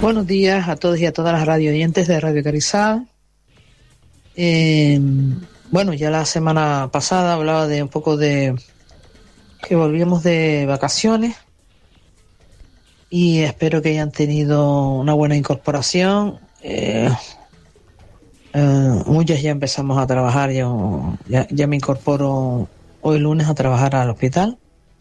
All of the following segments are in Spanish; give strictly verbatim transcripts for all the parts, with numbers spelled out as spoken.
Buenos días a todos y a todas las radio oyentes de Radio Carizal. Eh, bueno, ya la semana pasada hablaba de un poco de que volvíamos de vacaciones y espero que hayan tenido una buena incorporación. Eh, eh, muchas ya empezamos a trabajar, yo ya, ya me incorporo hoy lunes a trabajar al hospital.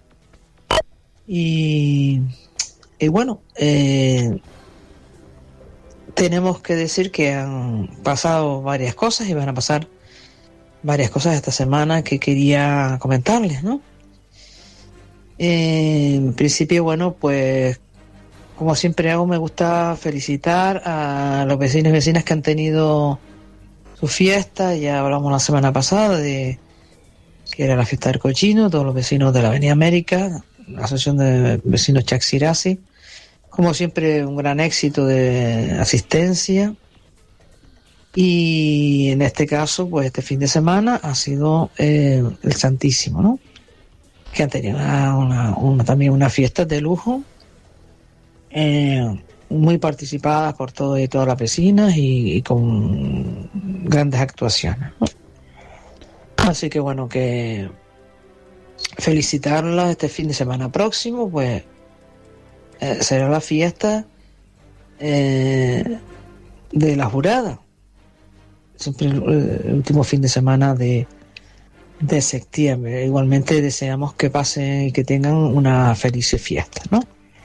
Y, y bueno, eh, tenemos que decir que han pasado varias cosas y van a pasar varias cosas esta semana que quería comentarles, ¿no? Eh, en principio, bueno, pues como siempre hago, me gusta felicitar a los vecinos y vecinas que han tenido su fiesta. Ya hablamos la semana pasada de que era la fiesta del cochino, todos los vecinos de la Avenida América, la Asociación de Vecinos Chaxirasi. Como siempre, un gran éxito de asistencia. Y en este caso, pues este fin de semana ha sido eh, el Santísimo, ¿no? Que han tenido una, una, una, también una fiesta de lujo, eh, muy participadas por todos y todas las vecinas y, y con grandes actuaciones, ¿no? Así que bueno, que felicitarlas este fin de semana próximo, pues eh, será la fiesta eh, de la jurada, siempre el, el último fin de semana de, de septiembre. Igualmente deseamos que pasen y que tengan una feliz fiesta, ¿no?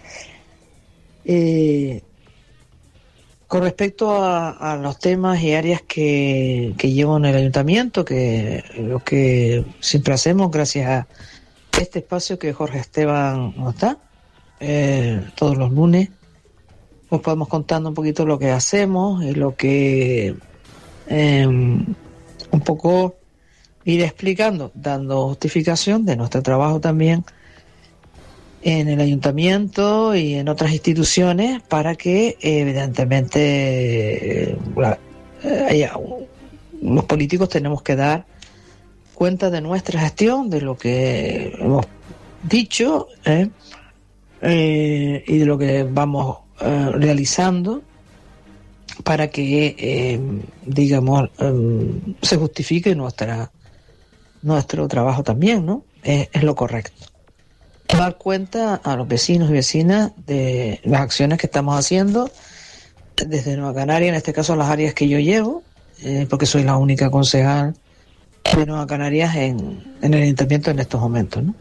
Eh, con respecto a, a los temas y áreas que, que llevo en el ayuntamiento, que lo que siempre hacemos gracias a este espacio que Jorge Esteban nos da, eh, todos los lunes, pues podemos contando un poquito lo que hacemos y lo que eh, un poco ir explicando, dando justificación de nuestro trabajo también en el ayuntamiento y en otras instituciones para que eh, evidentemente eh, la, eh, haya, los políticos tenemos que dar cuenta de nuestra gestión, de lo que hemos dicho eh, eh, y de lo que vamos eh, realizando para que eh, digamos eh, se justifique nuestra nuestro trabajo también, ¿no? Es, es lo correcto. Dar cuenta a los vecinos y vecinas de las acciones que estamos haciendo desde Nueva Canaria, en este caso las áreas que yo llevo, eh, porque soy la única concejal de Nueva Canarias en, en el ayuntamiento en estos momentos, ¿no?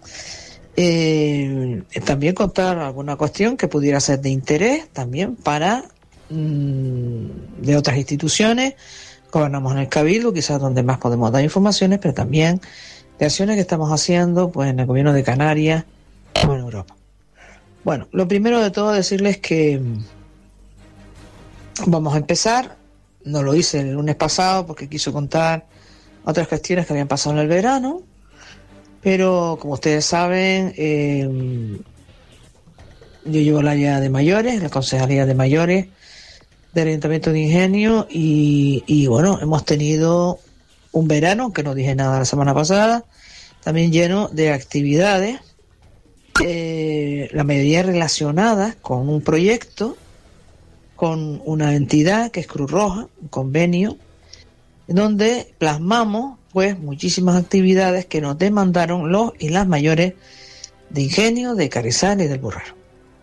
Eh, también contar alguna cuestión que pudiera ser de interés también para mmm, de otras instituciones. Gobernamos en el Cabildo, quizás donde más podemos dar informaciones, pero también de acciones que estamos haciendo pues en el gobierno de Canarias o en Europa. Bueno, lo primero de todo decirles que vamos a empezar. No lo hice el lunes pasado porque quiso contar otras cuestiones que habían pasado en el verano, pero como ustedes saben, eh, yo llevo el área de mayores, la concejalía de mayores del Ayuntamiento de Ingenio y, y bueno, hemos tenido un verano, que no dije nada la semana pasada, también lleno de actividades, eh, la mayoría relacionadas con un proyecto, con una entidad que es Cruz Roja, un convenio, en donde plasmamos pues muchísimas actividades que nos demandaron los y las mayores de Ingenio, de Carizal y del Burrero.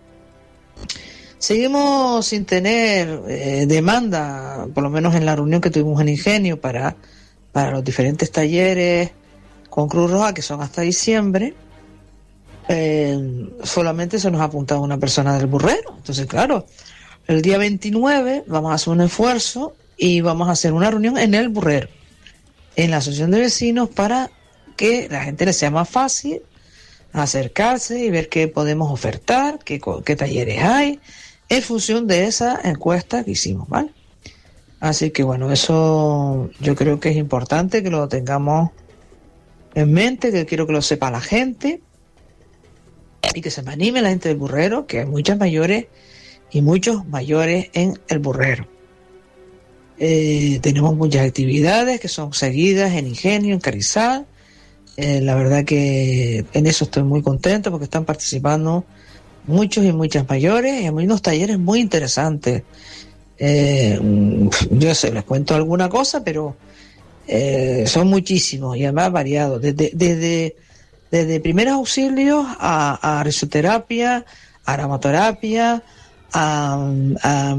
Seguimos sin tener eh, demanda, por lo menos en la reunión que tuvimos en Ingenio para, para los diferentes talleres con Cruz Roja, que son hasta diciembre. Eh, solamente se nos ha apuntado una persona del Burrero. Entonces, claro, el día veintinueve vamos a hacer un esfuerzo y vamos a hacer una reunión en el Burrero, en la asociación de vecinos, para que la gente le sea más fácil acercarse y ver qué podemos ofertar, qué, qué talleres hay, en función de esa encuesta que hicimos, ¿vale? Así que bueno, eso yo creo que es importante que lo tengamos en mente, que quiero que lo sepa la gente y que se me anime la gente del Burrero, que hay muchas mayores y muchos mayores en el Burrero. Eh, tenemos muchas actividades que son seguidas en Ingenio, en Carizal. Eh, la verdad que en eso estoy muy contento porque están participando muchos y muchas mayores, y hay unos talleres muy interesantes. Eh, yo sé, les cuento alguna cosa, pero eh, son muchísimos y además variados, desde, desde, desde primeros auxilios a, a risoterapia, a aromaterapia, a, a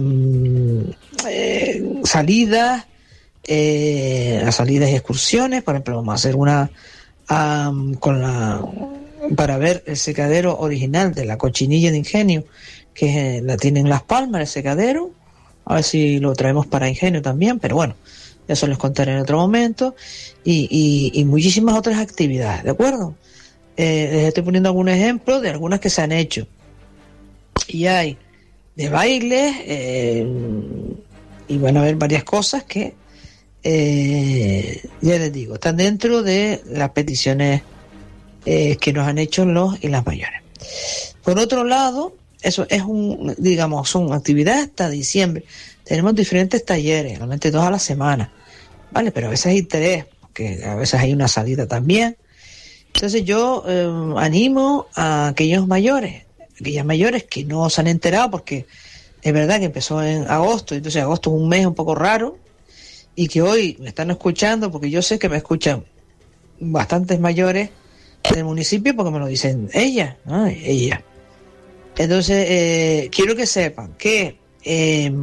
eh, salidas, eh, a salidas y excursiones. Por ejemplo, vamos a hacer una um, con la para ver el secadero original de la Cochinilla de Ingenio, que eh, la tienen Las Palmas, el secadero. A ver si lo traemos para Ingenio también, pero bueno, eso les contaré en otro momento. Y, y, y muchísimas otras actividades, ¿de acuerdo? Eh, les estoy poniendo algún ejemplo de algunas que se han hecho. Y hay de bailes, eh, y van a haber varias cosas que, eh, ya les digo, están dentro de las peticiones eh, que nos han hecho los y las mayores. Por otro lado, eso es un, digamos, son actividades hasta diciembre. Tenemos diferentes talleres, realmente dos a la semana, ¿vale? Pero a veces hay tres, porque a veces hay una salida también. Entonces yo eh, animo a aquellos mayores, aquellas mayores que no se han enterado, porque es verdad que empezó en agosto, entonces agosto es un mes un poco raro, y que hoy me están escuchando, porque yo sé que me escuchan bastantes mayores del municipio, porque me lo dicen ella, ¿no? Ella. Entonces, eh, quiero que sepan que eh,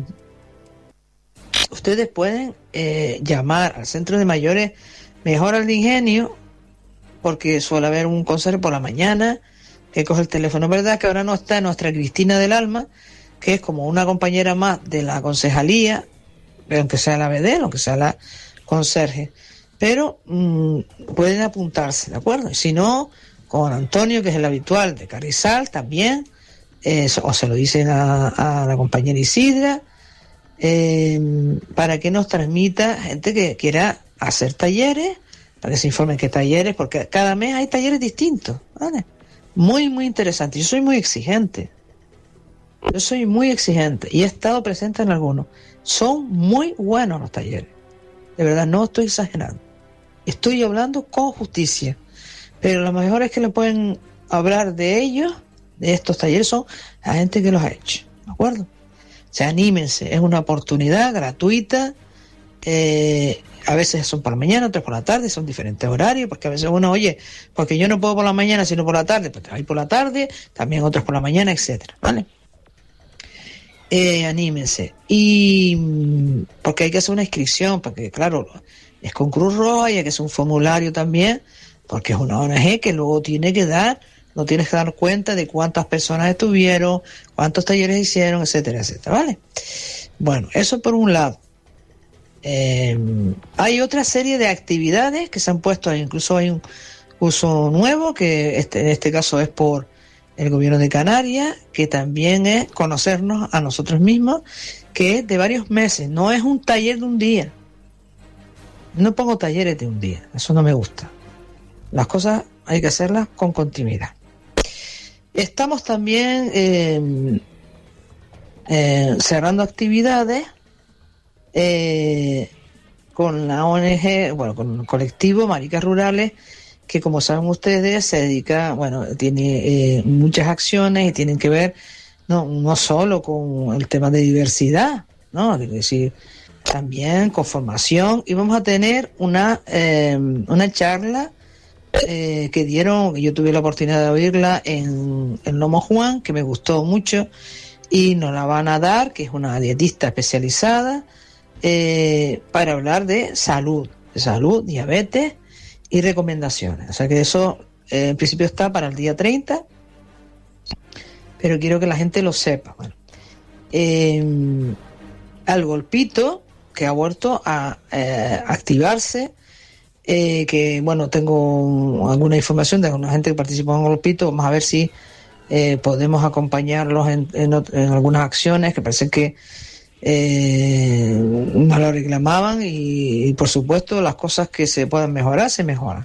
ustedes pueden eh, llamar al centro de mayores Mejor al de Ingenio, porque suele haber un conserje por la mañana que coge el teléfono. ¿Verdad que ahora no está nuestra Cristina del Alma, que es como una compañera más de la concejalía, aunque sea la B D, aunque sea la conserje? Pero mmm, pueden apuntarse, ¿de acuerdo? Y si no, con Antonio, que es el habitual de Carrizal, también. Eh, o se lo dicen a, a la compañera Isidra, eh, para que nos transmita gente que quiera hacer talleres, para que se informen qué talleres, porque cada mes hay talleres distintos, ¿vale? Muy, muy interesante. Yo soy muy exigente. Yo soy muy exigente y he estado presente en algunos. Son muy buenos los talleres. De verdad, no estoy exagerando. Estoy hablando con justicia. Pero lo mejor es que le pueden hablar de ellos, de estos talleres, son la gente que los ha hecho, ¿de acuerdo? O sea, anímense, es una oportunidad gratuita, eh, a veces son por la mañana, otras por la tarde, son diferentes horarios, porque a veces uno, oye, porque yo no puedo por la mañana, sino por la tarde, pues hay por la tarde, también otros por la mañana, etcétera, ¿vale? Eh, anímense, y porque hay que hacer una inscripción, porque claro, es con Cruz Roja y hay que hacer un formulario también, porque es una O N G que luego tiene que dar, no tienes que dar cuenta de cuántas personas estuvieron, cuántos talleres hicieron, etcétera, etcétera, ¿vale? Bueno, eso por un lado. Eh, hay otra serie de actividades que se han puesto, incluso hay un uso nuevo, que este, en este caso es por el gobierno de Canarias, que también es conocernos a nosotros mismos, que es de varios meses, no es un taller de un día. No pongo talleres de un día, eso no me gusta. Las cosas hay que hacerlas con continuidad. Estamos también eh, eh, cerrando actividades eh, con la O N G, bueno, con el colectivo Maricas Rurales, que como saben ustedes se dedica, bueno, tiene eh, muchas acciones y tienen que ver no, no solo con el tema de diversidad, ¿no? Es decir, también con formación, y vamos a tener una, eh, una charla Eh, que dieron, yo tuve la oportunidad de oírla en el Lomo Juan, que me gustó mucho, y nos la van a dar, que es una dietista especializada, eh, para hablar de salud, de salud, diabetes y recomendaciones. O sea que eso eh, en principio está para el día treinta, pero quiero que la gente lo sepa. Bueno, eh, al golpito, que ha vuelto a eh, activarse, Eh, que bueno, tengo alguna información de alguna gente que participó en Golpito. Vamos a ver si eh, podemos acompañarlos en, en, en algunas acciones que parece que eh, nos lo reclamaban, y, y por supuesto las cosas que se puedan mejorar se mejoran.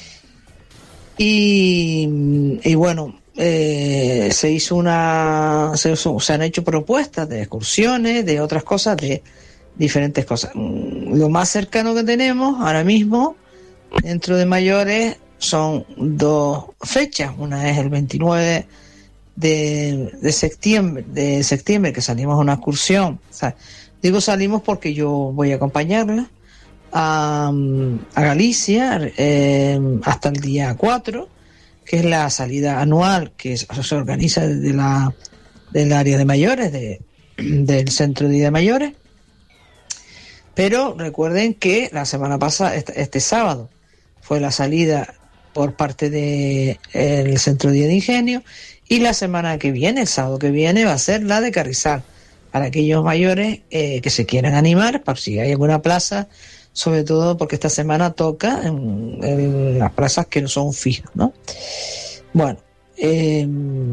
Y, y bueno, eh, se hizo una se, se han hecho propuestas de excursiones, de otras cosas, de diferentes cosas. Lo más cercano que tenemos ahora mismo dentro de mayores son dos fechas. Una es el veintinueve de, de septiembre, de septiembre que salimos a una excursión. O sea, digo salimos porque yo voy a acompañarla a, a Galicia eh, hasta el día cuatro, que es la salida anual que se organiza desde la del área de mayores, de, del centro de día de mayores. Pero recuerden que la semana pasada, este, este sábado, fue la salida por parte del de centro de día de Ingenio, y la semana que viene, el sábado que viene, va a ser la de Carrizal, para aquellos mayores eh, que se quieran animar, para si hay alguna plaza, sobre todo porque esta semana toca en, en las plazas que no son fijas, ¿no? Bueno, eh,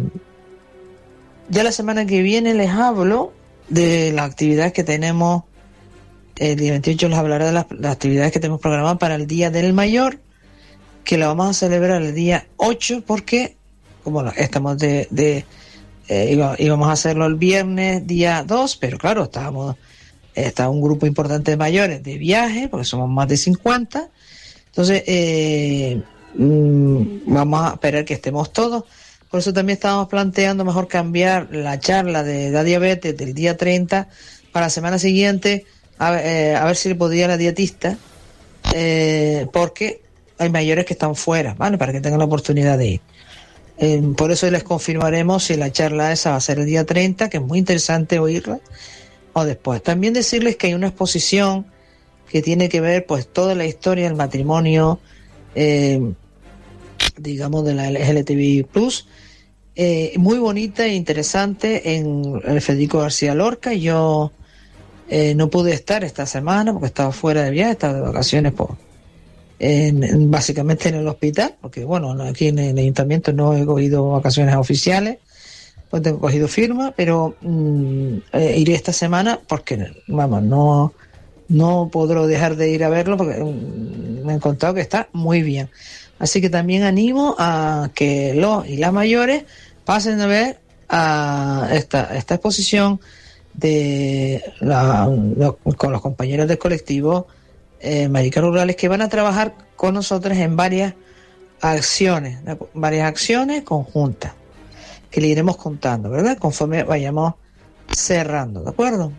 ya la semana que viene les hablo de las actividades que tenemos. El día veintiocho les hablaré de las, las actividades que tenemos programadas para el Día del Mayor, que la vamos a celebrar el día ocho, porque como no, estamos de, de eh, iba, íbamos a hacerlo el viernes día dos, pero claro, estábamos está un grupo importante de mayores de viaje, porque somos más de cincuenta, entonces eh, mmm, vamos a esperar que estemos todos. Por eso también estábamos planteando mejor cambiar la charla de la diabetes del día treinta para la semana siguiente, a, eh, a ver si le podría la dietista, eh, porque hay mayores que están fuera, ¿vale? Para que tengan la oportunidad de ir. Eh, por eso les confirmaremos si la charla esa va a ser el día treinta, que es muy interesante oírla, o después. También decirles que hay una exposición que tiene que ver pues toda la historia del matrimonio, eh, digamos, de la L G B T plus, eh, muy bonita e interesante, en el Federico García Lorca. Yo eh, no pude estar esta semana porque estaba fuera de viaje, estaba de vacaciones por, en, en, básicamente en el hospital, porque bueno, aquí en el ayuntamiento no he cogido vacaciones oficiales, pues tengo cogido firma, pero mmm, eh, iré esta semana porque, vamos, no, no podré dejar de ir a verlo porque mmm, me han contado que está muy bien. Así que también animo a que los y las mayores pasen a ver a esta, esta exposición de la, lo, con los compañeros del colectivo eh, Maricas Rurales, que van a trabajar con nosotros en varias acciones, varias acciones conjuntas, que le iremos contando, ¿verdad? Conforme vayamos cerrando, ¿de acuerdo?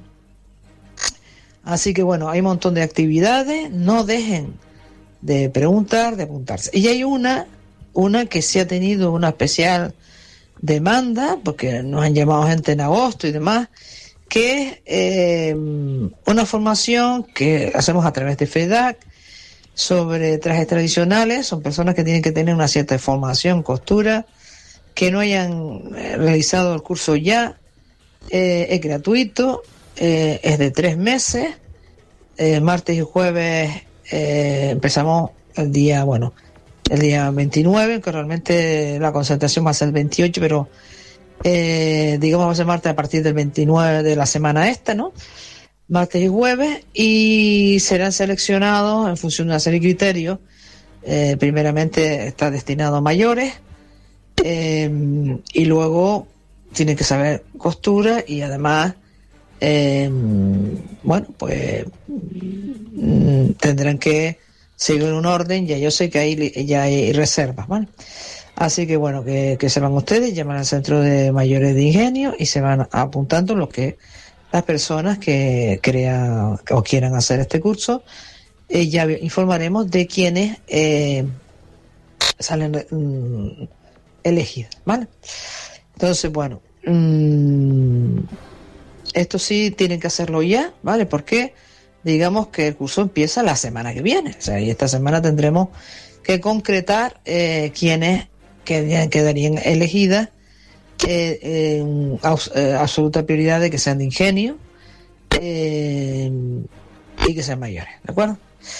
Así que bueno, hay un montón de actividades, no dejen de preguntar, de apuntarse. Y hay una, una que sí ha tenido una especial demanda, porque nos han llamado gente en agosto y demás, que es eh, una formación que hacemos a través de FEDAC sobre trajes tradicionales. Son personas que tienen que tener una cierta formación, costura, que no hayan realizado el curso ya, eh, es gratuito, eh, es de tres meses, eh, martes y jueves eh, empezamos el día, bueno, el día veintinueve, que realmente la concentración va a ser el veintiocho, pero eh, digamos va a ser martes a partir del veintinueve de la semana esta, ¿no? Martes y jueves, y serán seleccionados en función de una serie de criterios. Eh, primeramente está destinado a mayores, eh, y luego tienen que saber costura y además eh, bueno, pues mm, tendrán que seguir un orden. Ya yo sé que ahí ya hay reservas, ¿vale? Así que bueno, que, que se van ustedes, llaman al centro de mayores de Ingenio y se van apuntando lo que las personas que crean o quieran hacer este curso. Eh, ya informaremos de quienes eh, salen mm, elegidos, ¿vale? Entonces, bueno, mmm, esto sí tienen que hacerlo ya, ¿vale? Porque digamos que el curso empieza la semana que viene, o sea, y esta semana tendremos que concretar eh, quienes quedarían, quedarían elegidas eh, en aus, eh, absoluta prioridad de que sean de Ingenio eh, y que sean mayores, ¿de acuerdo?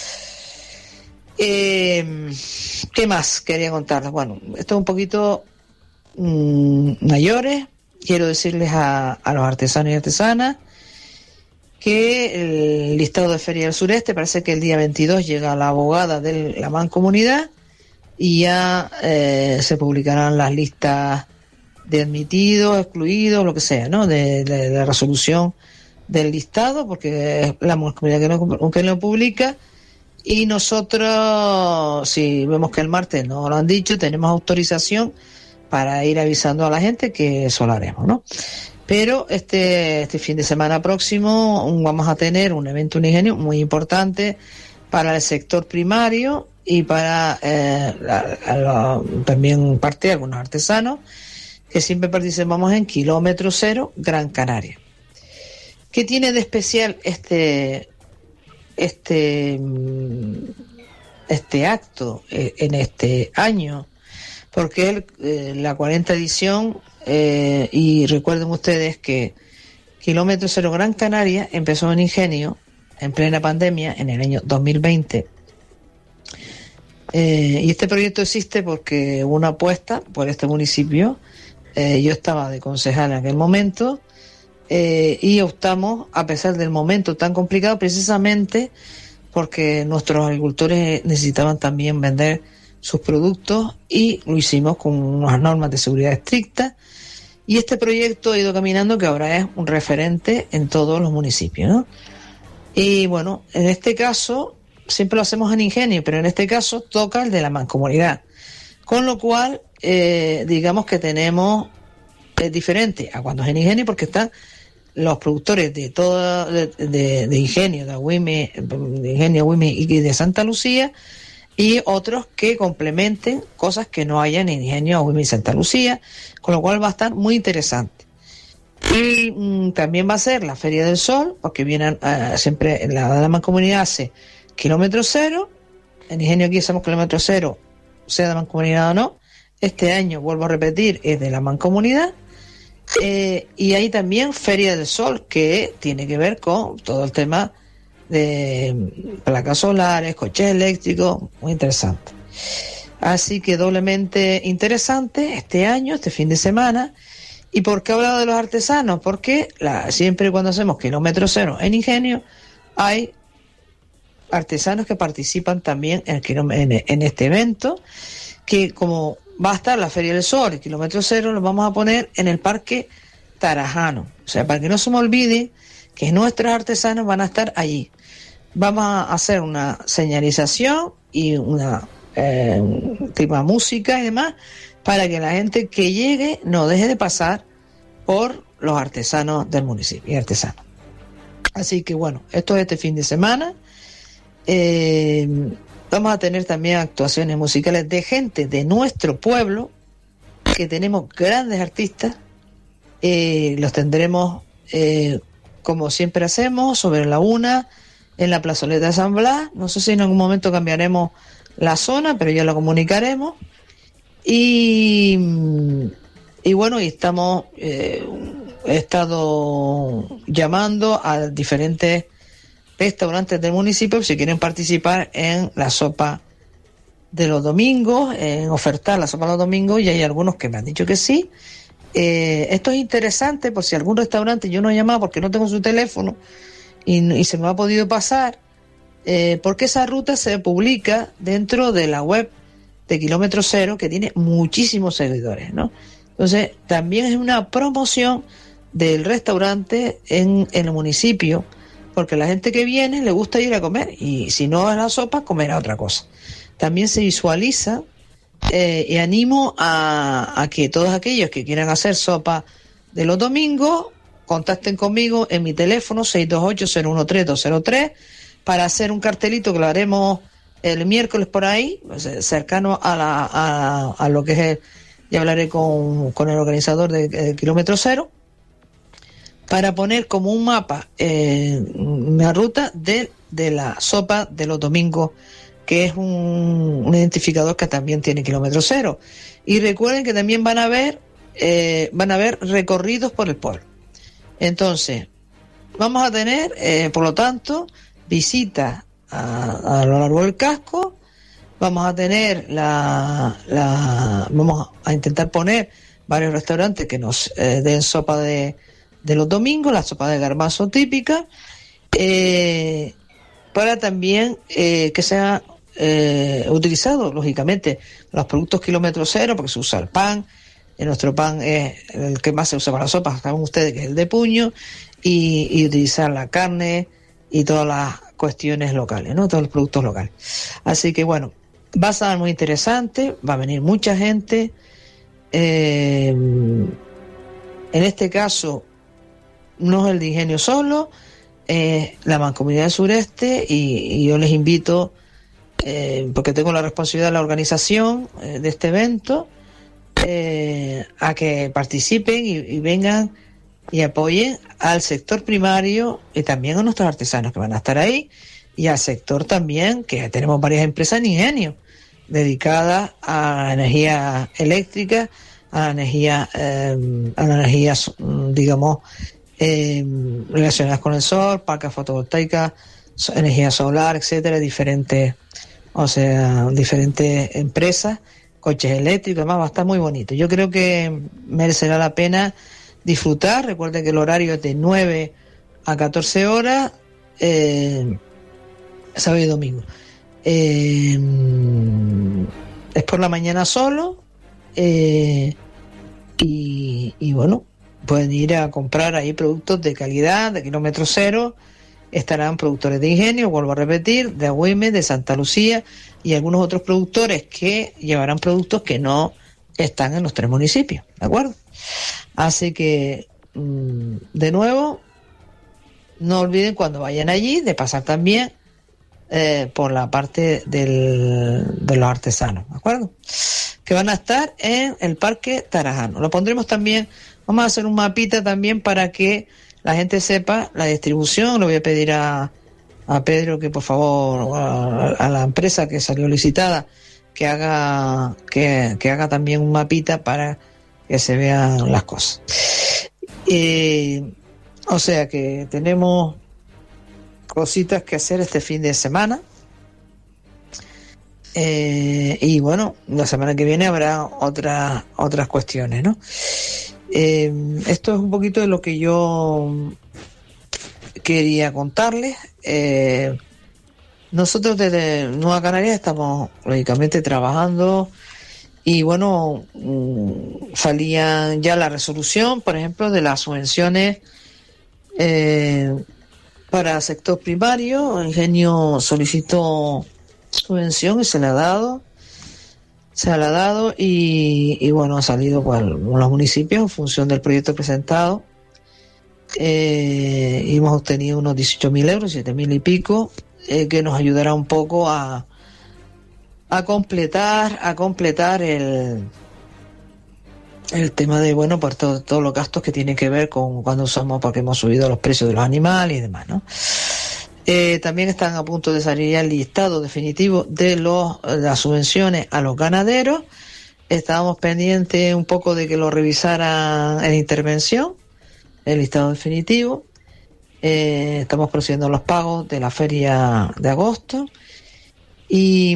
Eh, ¿Qué más quería contarles? Bueno, esto es un poquito mmm, mayores. Quiero decirles a, a los artesanos y artesanas que el listado de Feria del Sureste, parece que el día veintidós llega la abogada de la Mancomunidad y ya eh, se publicarán las listas de admitidos, excluidos, lo que sea, ¿no? De, de, de la resolución del listado, porque es la Mancomunidad que no, que no publica. Y nosotros, si vemos que el martes no lo han dicho, tenemos autorización para ir avisando a la gente que eso lo haremos, ¿no? Pero este, este fin de semana próximo vamos a tener un evento Unigenio muy importante para el sector primario y para eh, la, la, también parte de algunos artesanos que siempre participamos en Kilómetro Cero Gran Canaria. ¿Qué tiene de especial este este este acto eh, en este año? Porque el, eh, la cuarenta edición, eh, y recuerden ustedes que Kilómetro Cero Gran Canaria empezó en Ingenio en plena pandemia en el año dos mil veinte. Eh, y este proyecto existe porque hubo una apuesta por este municipio. Eh, yo estaba de concejal en aquel momento, eh, y optamos, a pesar del momento tan complicado, precisamente porque nuestros agricultores necesitaban también vender sus productos, y lo hicimos con unas normas de seguridad estrictas, y este proyecto ha ido caminando, que ahora es un referente en todos los municipios, ¿no? Y bueno, en este caso siempre lo hacemos en Ingenio, pero en este caso toca el de la mancomunidad, con lo cual eh, digamos que tenemos es diferente a cuando es en Ingenio, porque están los productores de toda de, de, de Ingenio, de Agüime, de Ingenio, Agüime y de Santa Lucía, y otros que complementen cosas que no hayan en Ingenio, Agüime y Santa Lucía, con lo cual va a estar muy interesante. Y mmm, también va a ser la Feria del Sol, porque vienen uh, siempre la, la mancomunidad hace Kilómetro Cero, en Ingenio aquí hacemos Kilómetro Cero, sea de mancomunidad o no. Este año, vuelvo a repetir, es de la mancomunidad. Eh, y hay también Feria del Sol, que tiene que ver con todo el tema de placas solares, coches eléctricos, muy interesante. Así que doblemente interesante este año, este fin de semana. ¿Y por qué he hablado de los artesanos? Porque la, siempre cuando hacemos Kilómetro Cero en Ingenio, hay artesanos que participan también en, el, en, en este evento, que como va a estar la Feria del Sol y Kilómetro Cero, lo vamos a poner en el Parque Tarajano. O sea, para que no se me olvide que nuestros artesanos van a estar allí. Vamos a hacer una señalización y una eh, tema música y demás, para que la gente que llegue no deje de pasar por los artesanos del municipio y artesanos. Así que bueno, esto es este fin de semana. Eh, vamos a tener también actuaciones musicales de gente de nuestro pueblo, que tenemos grandes artistas. Eh, los tendremos, eh, como siempre hacemos, sobre la una, en la plazoleta de San Blas. No sé si en algún momento cambiaremos la zona, pero ya lo comunicaremos. Y, y bueno, y estamos, eh, he estado llamando a diferentes restaurantes del municipio si quieren participar en la sopa de los domingos, en ofertar la sopa de los domingos, y hay algunos que me han dicho que sí. Eh, esto es interesante por si algún restaurante, yo no he llamado porque no tengo su teléfono y, y se me ha podido pasar, eh, porque esa ruta se publica dentro de la web de Kilómetro Cero, que tiene muchísimos seguidores, ¿no? Entonces también es una promoción del restaurante en, en el municipio, porque la gente que viene le gusta ir a comer, y si no a la sopa, comer a otra cosa. También se visualiza, eh, y animo a, a que todos aquellos que quieran hacer sopa de los domingos contacten conmigo en mi teléfono seis dos ocho, cero uno tres, dos cero tres para hacer un cartelito que lo haremos el miércoles por ahí, cercano a, la, a, a lo que es el, ya hablaré con, con el organizador de, de Kilómetro Cero, para poner como un mapa eh, una ruta de, de la sopa de los domingos, que es un, un identificador que también tiene Kilómetro Cero. Y recuerden que también van a ver eh, van a ver recorridos por el pueblo. Entonces vamos a tener, eh, por lo tanto, visitas a, a lo largo del casco. Vamos a tener la, la vamos a intentar poner varios restaurantes que nos eh, den sopa de de los domingos, la sopa de garbanzo típica, eh, para también eh, que sea eh, utilizado, lógicamente, los productos Kilómetro Cero, porque se usa el pan, y nuestro pan es el que más se usa para las sopas, saben ustedes que es el de puño, y, y utilizar la carne y todas las cuestiones locales, ¿no? Todos los productos locales. Así que bueno, va a ser muy interesante, va a venir mucha gente. Eh, en este caso, no es el de Ingenio solo, eh, la Mancomunidad del Sureste, y, y yo les invito, eh, porque tengo la responsabilidad de la organización eh, de este evento, eh, a que participen y, y vengan y apoyen al sector primario y también a nuestros artesanos que van a estar ahí, y al sector también, que tenemos varias empresas en Ingenio dedicadas a la energía eléctrica, a la energía, eh, a la energía, digamos, eh, relacionadas con el sol, parques fotovoltaicas, energía solar, etcétera, diferentes, o sea, diferentes empresas, coches eléctricos, además va a estar muy bonito. Yo creo que merecerá la pena disfrutar. Recuerden que el horario es de nueve a catorce horas, eh, sábado y domingo. Eh, es por la mañana solo, eh, y, y bueno, pueden ir a comprar ahí productos de calidad, de kilómetro cero. Estarán productores de Ingenio, vuelvo a repetir, de Agüime, de Santa Lucía y algunos otros productores que llevarán productos que no están en los tres municipios, ¿de acuerdo? Así que, de nuevo, no olviden cuando vayan allí de pasar también eh, por la parte del, de los artesanos, ¿de acuerdo? Que van a estar en el Parque Tarajano. Lo pondremos también, vamos a hacer un mapita también para que la gente sepa la distribución. Le voy a pedir a, a Pedro que por favor, a, a la empresa que salió licitada, que haga, que, que haga también un mapita para que se vean las cosas. Eh, o sea que tenemos cositas que hacer este fin de semana. Eh, y bueno, la semana que viene habrá otras otras cuestiones, ¿no? Eh, esto es un poquito de lo que yo quería contarles. Eh, nosotros desde Nueva Canarias estamos lógicamente trabajando y bueno, salía ya la resolución, por ejemplo, de las subvenciones eh, para sector primario. Ingenio solicitó subvención y se le ha dado. Se le ha dado y, y bueno, ha salido pues, los municipios en función del proyecto presentado. Eh, y hemos obtenido unos dieciocho mil euros, siete mil y pico, eh, que nos ayudará un poco a, a completar, a completar el, el tema de, bueno, por todo, todos los gastos que tienen que ver con cuando usamos, porque hemos subido los precios de los animales y demás, ¿no? Eh, también están a punto de salir ya el listado definitivo de, los, de las subvenciones a los ganaderos. Estábamos pendientes un poco de que lo revisaran en intervención, el listado definitivo. Eh, estamos procediendo los pagos de la feria de agosto. Y,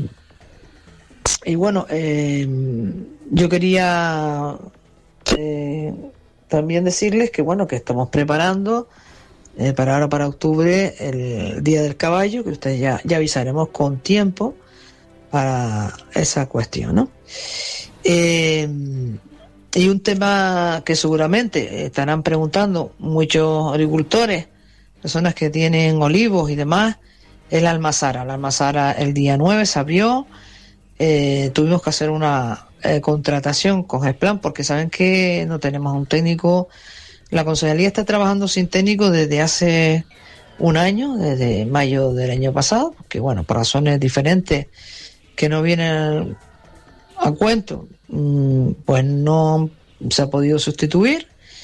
y bueno, eh, yo quería eh, también decirles que bueno, que estamos preparando Eh, para ahora, para octubre, el Día del Caballo, que ustedes ya, ya avisaremos con tiempo para esa cuestión, ¿no? Eh, y un tema que seguramente estarán preguntando muchos agricultores, personas que tienen olivos y demás, es la almazara. La almazara el día nueve se abrió, eh, tuvimos que hacer una eh, contratación con Gesplan porque saben que no tenemos un técnico. La concejalía está trabajando sin técnico desde hace un año, desde mayo del año pasado, porque bueno, por razones diferentes que no vienen a cuento, pues no se ha podido sustituir.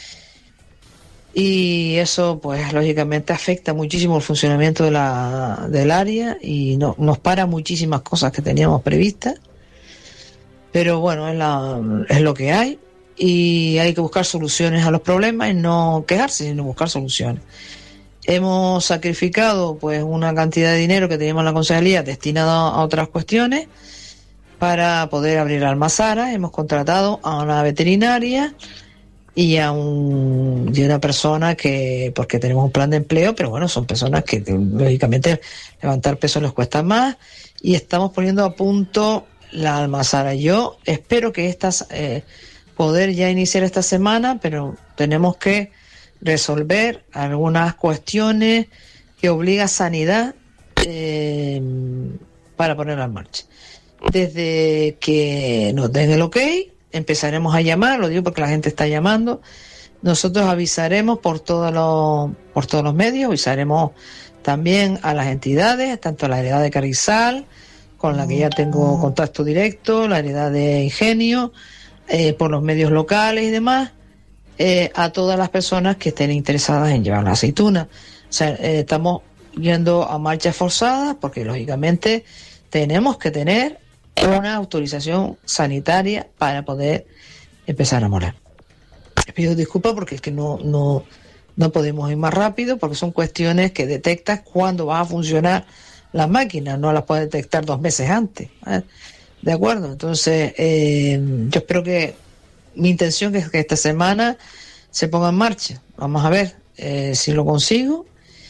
Y eso pues lógicamente afecta muchísimo el funcionamiento de la, del área y no, nos para muchísimas cosas que teníamos previstas. Pero bueno, es, la, es lo que hay. Y hay que buscar soluciones a los problemas y no quejarse, sino buscar soluciones. Hemos sacrificado pues una cantidad de dinero que teníamos en la concejalía destinado a otras cuestiones para poder abrir almazara. Hemos contratado a una veterinaria y a, un, y a una persona que, porque tenemos un plan de empleo, pero bueno, son personas que lógicamente levantar peso les cuesta más, y estamos poniendo a punto la almazara. Yo espero que estas eh, poder ya iniciar esta semana, pero tenemos que resolver algunas cuestiones que obliga Sanidad eh, para ponerla en marcha. Desde que nos den el ok, empezaremos a llamar, lo digo porque la gente está llamando. Nosotros avisaremos por todos los, por todos los medios, avisaremos también a las entidades, tanto a la heredad de Carrizal, con la que ya tengo contacto directo, la heredad de Ingenio, eh, por los medios locales y demás, eh, a todas las personas que estén interesadas en llevar la aceituna. O sea, eh, estamos yendo a marchas forzadas porque lógicamente tenemos que tener una autorización sanitaria para poder empezar a moler. Pido disculpas porque es que no, no, no podemos ir más rápido, porque son cuestiones que detectas cuándo va a funcionar la máquina, no las puedes detectar dos meses antes, ¿eh? ¿De acuerdo? Entonces, eh, yo espero que mi intención es que esta semana se ponga en marcha. Vamos a ver eh, si lo consigo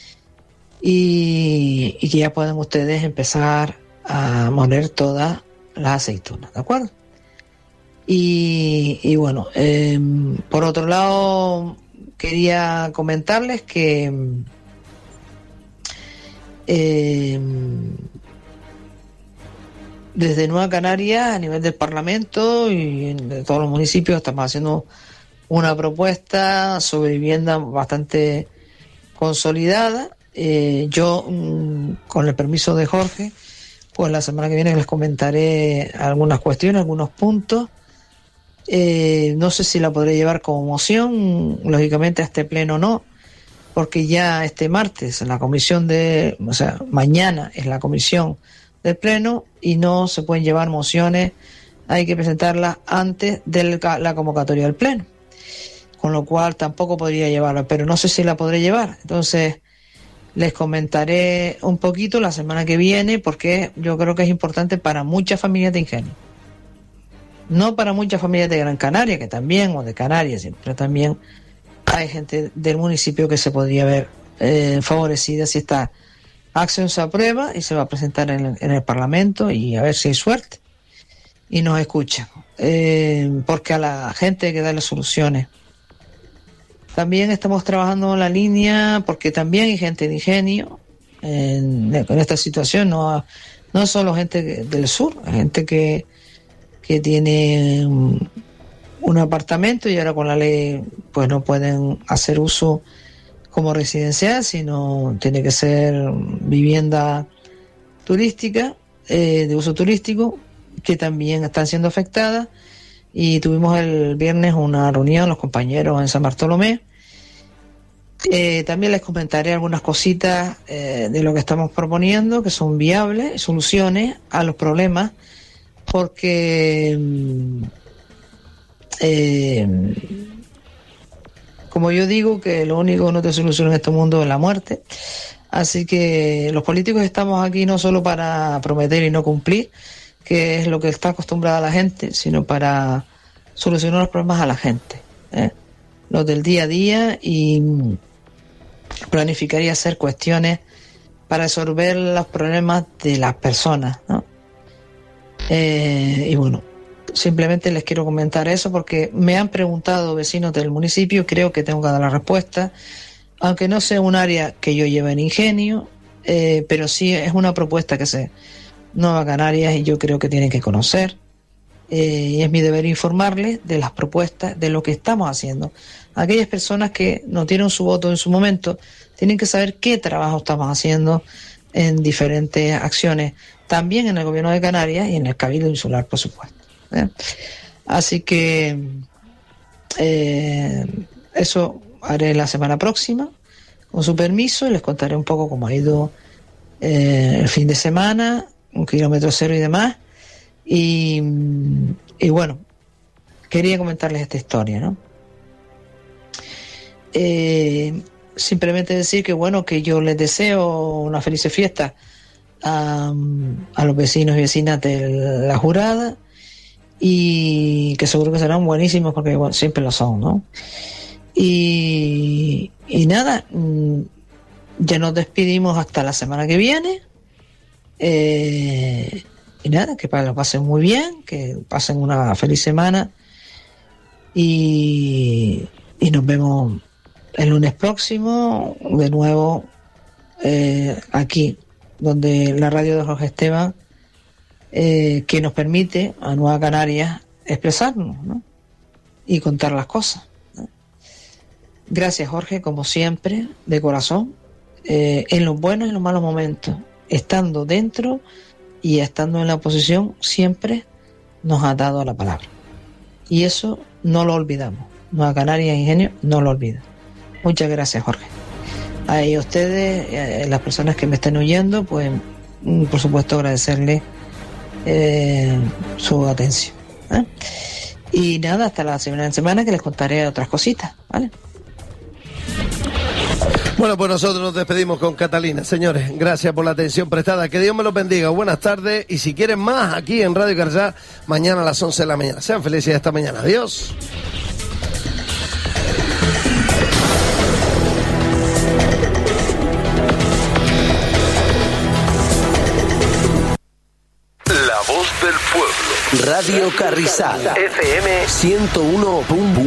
y, y que ya puedan ustedes empezar a moler todas las aceitunas, ¿de acuerdo? Y, y bueno, eh, por otro lado, quería comentarles que eh, desde Nueva Canarias, a nivel del Parlamento y de todos los municipios, estamos haciendo una propuesta sobre vivienda bastante consolidada. Eh, yo, con el permiso de Jorge, pues la semana que viene les comentaré algunas cuestiones, algunos puntos. Eh, no sé si la podré llevar como moción, lógicamente a este pleno no, porque ya este martes en la comisión de, o sea, mañana es la comisión del pleno y no se pueden llevar mociones, hay que presentarlas antes de la convocatoria del pleno, con lo cual tampoco podría llevarla, pero no sé si la podré llevar. Entonces les comentaré un poquito la semana que viene, porque yo creo que es importante para muchas familias de Ingenio. No para muchas familias de Gran Canaria, que también, o de Canarias, pero también hay gente del municipio que se podría ver eh, favorecida si esta acción se aprueba y se va a presentar en el, en el Parlamento, y a ver si hay suerte y nos escuchan, eh, porque a la gente hay que darle soluciones. También estamos trabajando en la línea, porque también hay gente de Ingenio en, en esta situación, no, no solo gente del sur, hay gente que que tiene un, un apartamento y ahora con la ley pues no pueden hacer uso como residencial, sino tiene que ser vivienda turística, eh, de uso turístico, que también están siendo afectadas. Y tuvimos el viernes una reunión los compañeros en San Bartolomé. Eh, también les comentaré algunas cositas eh, de lo que estamos proponiendo, que son viables, soluciones a los problemas, porque eh, como yo digo, que lo único que no te soluciona en este mundo es la muerte. Así que los políticos estamos aquí no solo para prometer y no cumplir, que es lo que está acostumbrada la gente, sino para solucionar los problemas a la gente, ¿eh? Los del día a día, y planificar y hacer cuestiones para resolver los problemas de las personas, ¿no? Eh, y bueno, simplemente les quiero comentar eso porque me han preguntado vecinos del municipio, creo que tengo que dar la respuesta, aunque no sea un área que yo lleve en Ingenio, eh, pero sí es una propuesta que se Nueva Canarias y yo creo que tienen que conocer, eh, y es mi deber informarles de las propuestas, de lo que estamos haciendo. Aquellas personas que no tienen su voto en su momento tienen que saber qué trabajo estamos haciendo en diferentes acciones, también en el gobierno de Canarias y en el Cabildo Insular, por supuesto, ¿eh? Así que eh, eso haré la semana próxima, con su permiso, y les contaré un poco cómo ha ido eh, el fin de semana, un kilómetro cero y demás. Y, y bueno, quería comentarles esta historia, ¿no? Eh, simplemente decir que bueno, que yo les deseo una feliz fiesta a, a los vecinos y vecinas de La Jurada, y que seguro que serán buenísimos porque bueno, siempre lo son, ¿no? Y, y nada, ya nos despedimos hasta la semana que viene, eh, y nada, que lo pasen muy bien, que pasen una feliz semana, y, y nos vemos el lunes próximo de nuevo eh, aquí, donde la radio de Jorge Esteban, eh, que nos permite a Nueva Canarias expresarnos, ¿no? Y contar las cosas, ¿no? Gracias, Jorge, como siempre, de corazón, eh, en los buenos y en los malos momentos, estando dentro y estando en la oposición, siempre nos ha dado la palabra. Y eso no lo olvidamos. Nueva Canarias Ingenio no lo olvida. Muchas gracias, Jorge. A ustedes, a las personas que me estén oyendo, pues por supuesto agradecerles eh, su atención, ¿eh? Y nada, hasta la semana en semana que les contaré otras cositas, ¿vale? Bueno, pues nosotros nos despedimos con Catalina. Señores, gracias por la atención prestada. Que Dios me los bendiga. Buenas tardes. Y si quieren más aquí en Radio Carrizosa, mañana a las once de la mañana. Sean felices esta mañana. Adiós. La voz del pueblo. Radio Carrizal. F M ciento uno punto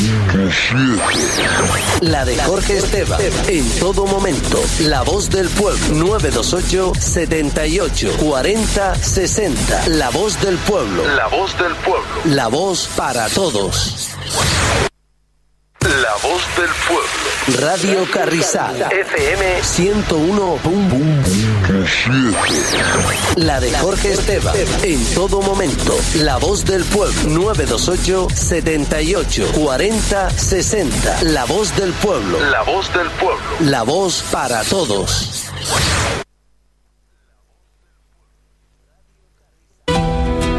siete. La de Jorge Esteban. En todo momento. La voz del pueblo. nueve dos ocho, setenta y ocho, cuarenta, sesenta. La voz del pueblo. La voz del pueblo. La voz para todos. La voz del pueblo. Radio Carrizal. F M ciento uno punto siete. La de Jorge Esteban. En todo momento. La voz del pueblo. nueve dos ocho, setenta y ocho, cuarenta, sesenta. La voz del pueblo. La voz del pueblo. La voz para todos.